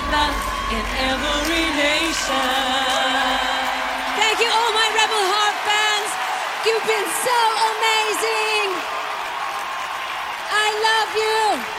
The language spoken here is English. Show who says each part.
Speaker 1: love in every nation. Thank you, all my Rebel Heart fans. You've been so amazing. I love you.